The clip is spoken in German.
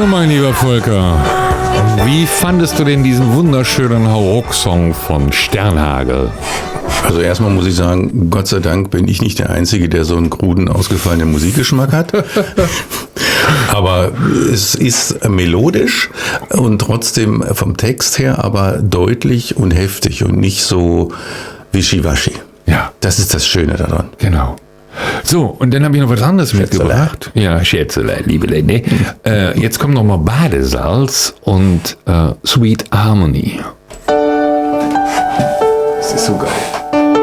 So, mein lieber Volker, wie fandest du denn diesen wunderschönen Hauruck-Song von Sternhagel? Also erstmal muss ich sagen, Gott sei Dank bin ich nicht der Einzige, der so einen kruden, ausgefallenen Musikgeschmack hat. Aber es ist melodisch und trotzdem vom Text her aber deutlich und heftig und nicht so wischiwaschi. Ja. Das ist das Schöne daran. Genau. So, und dann habe ich noch was anderes mitgebracht. Ja, Schätzele, liebe Lene. Jetzt kommt noch mal Badesalz und Sweet Harmony. Das ist so geil.